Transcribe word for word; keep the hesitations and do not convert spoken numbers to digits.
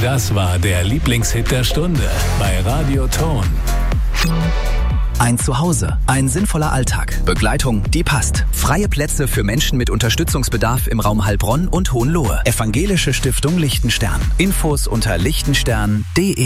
Das war der Lieblingshit der Stunde bei Radio Ton. Ein Zuhause, ein sinnvoller Alltag, Begleitung, die passt. Freie Plätze für Menschen mit Unterstützungsbedarf im Raum Heilbronn und Hohenlohe. Evangelische Stiftung Lichtenstern. Infos unter lichtenstern punkt de.